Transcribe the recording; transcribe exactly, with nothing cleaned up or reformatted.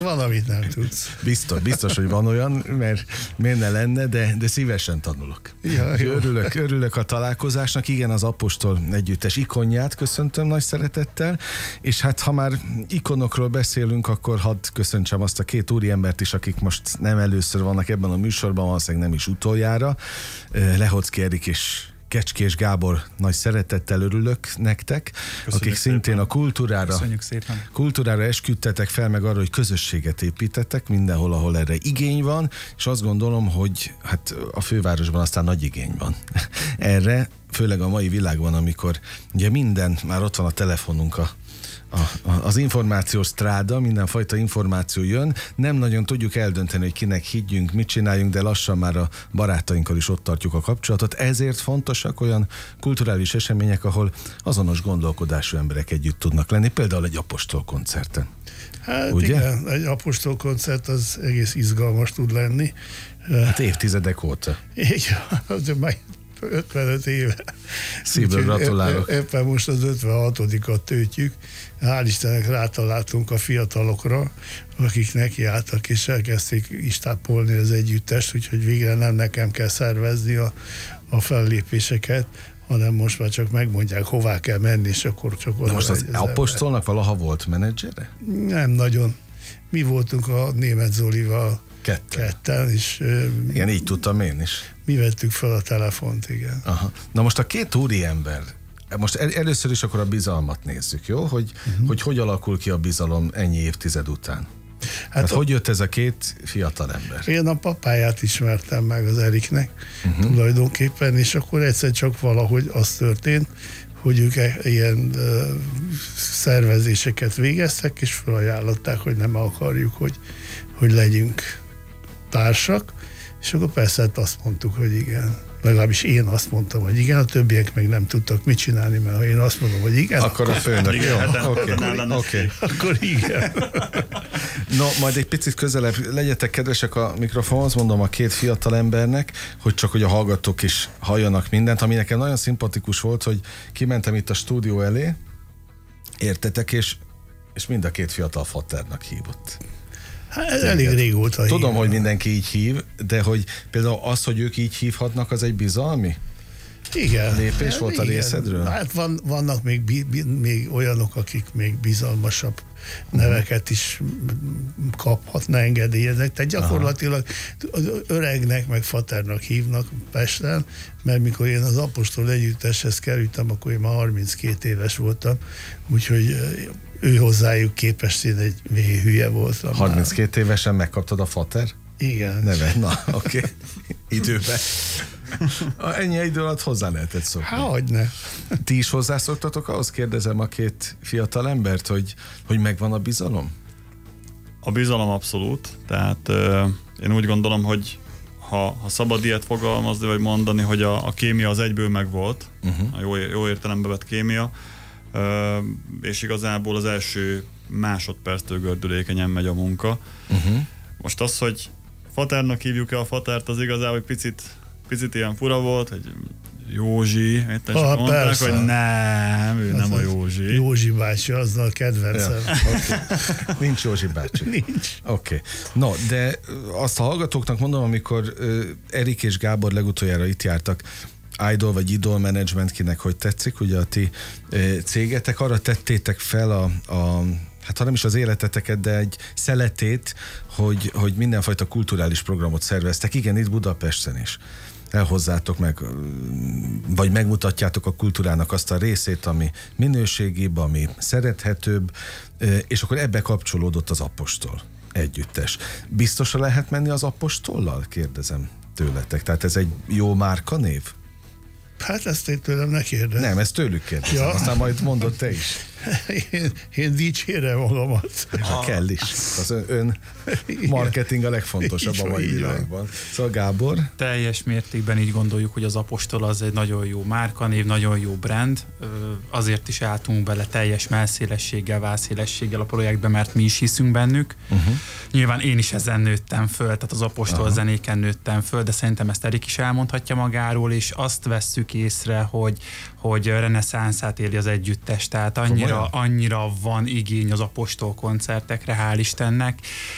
Van, amit nem tudsz. Biztos, biztos, hogy van olyan, mert miért ne lenne, de, de szívesen tanulok. Ja, örülök, örülök a találkozásnak. Igen, az Apostol együttes ikonját köszöntöm nagy szeretettel, és hát ha már ikonokról beszélünk, akkor hadd köszöntsem azt a két úriembert is, akik most nem először vannak ebben a műsorban, valószínűleg nem is utoljára. Lehoczky Erik és Kecskés Gábor, nagy szeretettel örülök nektek, köszönjük akik szintén szépen a kultúrára, kultúrára esküdtetek fel, meg arra, hogy közösséget építettek mindenhol, ahol erre igény van, és azt gondolom, hogy hát a fővárosban aztán nagy igény van erre, főleg a mai világban, amikor ugye minden, már ott van a telefonunk, a A, a, az információs stráda, mindenfajta információ jön, nem nagyon tudjuk eldönteni, hogy kinek higgyünk, mit csináljunk, de lassan már a barátainkkal is ott tartjuk a kapcsolatot, ezért fontosak olyan kulturális események, ahol azonos gondolkodású emberek együtt tudnak lenni, például egy Apostol koncerten. Hát ugye? Igen, egy Apostol koncert az egész izgalmas tud lenni. Hát évtizedek óta. Igen, az már ötvenöt éve. Szívből gratulálok. Éppen most az ötvenhatodikat töltjük. Hál' Istennek rátaláltunk a fiatalokra, akik nekiálltak és elkezdték istápolni az együttest, úgyhogy végre nem nekem kell szervezni a, a fellépéseket, hanem most már csak megmondják, hová kell menni, és akkor csak oda. De most az, az Apostolnak valaha volt menedzsere? Nem nagyon. Mi voltunk a Németh Zolival ketten, ketten és igen, így tudtam én is. Mi vettük fel a telefont, igen. Aha. Na most a két úriember, most el, először is akkor a bizalmat nézzük, jó? Hogy, uh-huh. hogy hogy alakul ki a bizalom ennyi évtized után? Hát, hát a... hogy jött ez a két fiatal ember? Én a papáját ismertem meg az Eriknek uh-huh. tulajdonképpen, és akkor egyszer csak valahogy az történt, hogy ők ilyen uh, szervezéseket végeztek, és felajánlották, hogy nem akarjuk, hogy, hogy legyünk társak, és akkor persze azt mondtuk, hogy igen. Legalábbis én azt mondtam, hogy igen, a többiek meg nem tudtak mit csinálni, mert ha én azt mondom, hogy igen, akkor, akkor a főnök. Igen, jó, oké, okay. okay. Akkor igen. No, majd egy picit közelebb legyetek kedvesek a mikrofonhoz, mondom a két fiatal embernek, hogy csak hogy a hallgatók is halljanak mindent, ami nekem nagyon szimpatikus volt, hogy kimentem itt a stúdió elé, értetek, és, és mind a két fiatal faternak hívott. Hát ez elég régóta hív. Tudom, hogy mindenki így hív, de hogy például az, hogy ők így hívhatnak, az egy bizalmi igen. lépés volt igen. a részedről? Hát van, vannak még, bi, bi, még olyanok, akik még bizalmasabb neveket is kaphatna, engedélyeznek. Tehát gyakorlatilag az öregnek, meg faternak hívnak Pesten, mert mikor én az Apostol együtteshez kerültem, akkor én már harminckét éves voltam, úgyhogy ő hozzájuk képest én egy hülye voltam. harminckét már. Évesen megkaptad a fater? Igen. Neve? Na, oké. Okay. Időben. Ennyi idő alatt hozzá lehetett szokni. Há, hogyne. Ti is hozzászoktatok? Ahhoz kérdezem a két fiatal embert, hogy, hogy megvan a bizalom? A bizalom abszolút. Tehát euh, én úgy gondolom, hogy ha, ha szabad ilyet fogalmazni, vagy mondani, hogy a, a kémia az egyből megvolt, uh-huh. a jó, jó értelembe vett kémia, euh, és igazából az első másodperctől gördülékenyen megy a munka. Uh-huh. Most az, hogy faternak hívjuk-e a fatert, az igazából egy picit, picit ilyen fura volt, hogy Józsi, itt csak ah, mondták, persze. hogy nem, ő az nem a Józsi. Józsi bácsi, az a kedvencem. Ja, okay. Nincs Józsi bácsi. Nincs. Oké. Okay. No, de azt a hallgatóknak mondom, amikor uh, Erik és Gábor legutoljára itt jártak, Idol vagy Idol Management, kinek hogy tetszik, ugye a ti uh, cégetek, arra tettétek fel a, a hát ha nem is az életeteket, de egy szeletét, hogy, hogy mindenfajta kulturális programot szerveztek. Igen, itt Budapesten is. Elhozzátok meg, vagy megmutatjátok a kultúrának azt a részét, ami minőségibb, ami szerethetőbb, és akkor ebbe kapcsolódott az Apostol együttes. Biztosra lehet menni az Apostollal? Kérdezem tőletek. Tehát ez egy jó márkanév? Hát ezt én tőlem ne kérdez. Nem, ezt tőlük kérdezem, ja. Aztán majd mondod te is. Én, én dicsérem magamat. Ha kell is. Az ön, ön marketing a legfontosabb a mai világban. Szóval Gábor? Teljes mértékben így gondoljuk, hogy az Apostol az egy nagyon jó márkanév, nagyon jó brand. Azért is álltunk bele teljes mellszélességgel, válszélességgel a projektbe, mert mi is hiszünk bennük. Uh-huh. Nyilván én is ezen nőttem föl, tehát az Apostol uh-huh. zenéken nőttem föl, de szerintem ezt Erik is elmondhatja magáról, és azt vesszük észre, hogy, hogy reneszánszát éli az együttes, tehát annyira, annyira van igény az Apostol koncertekre, hál' Istennek.